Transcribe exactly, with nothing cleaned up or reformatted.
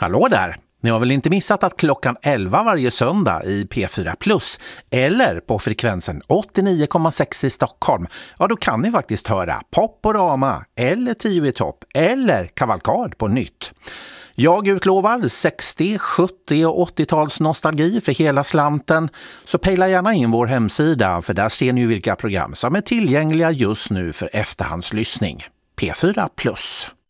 Hallå där! Ni har väl inte missat att klockan elva varje söndag i P fyra Plus eller på frekvensen åttionio komma sex i Stockholm, ja då kan ni faktiskt höra Poporama eller Tio i topp eller Kavalkad på nytt. Jag utlovar sextio-, sjuttio- och åttio-tals nostalgi för hela slanten, så pejla gärna in vår hemsida för där ser ni vilka program som är tillgängliga just nu för efterhandslyssning. P fyra Plus.